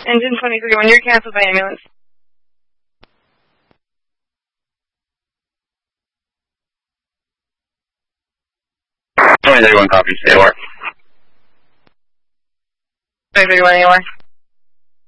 Engine 23, when you're canceled by ambulance. 23-1 copy, stay where? 23-1 AOR.